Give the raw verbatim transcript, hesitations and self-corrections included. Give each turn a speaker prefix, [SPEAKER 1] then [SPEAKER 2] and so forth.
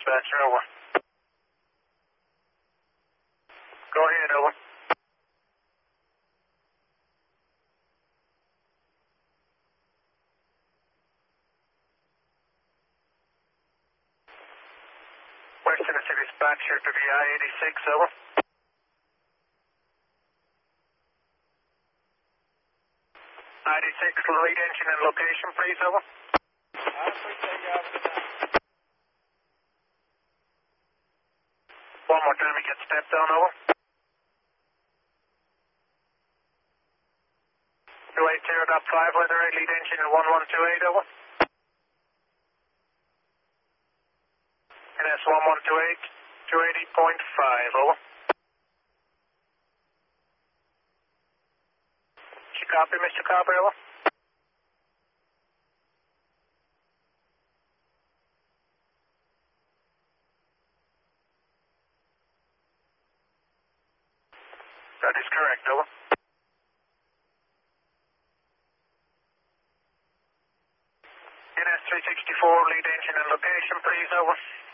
[SPEAKER 1] dispatcher, over. Go ahead, over. West Tennessee dispatcher to the I eighty-six, over. ninety-six, lead engine and location, please, over.
[SPEAKER 2] I appreciate you having me.
[SPEAKER 1] One more time, you get stepped down, over. two eight zero point five, weather eight, lead engine and one one two eight, over. And that's one one two eight, two eighty point five, over. Did you copy, Mister Copper, over? That is correct, over. N S three sixty-four, lead engine and location, please, over.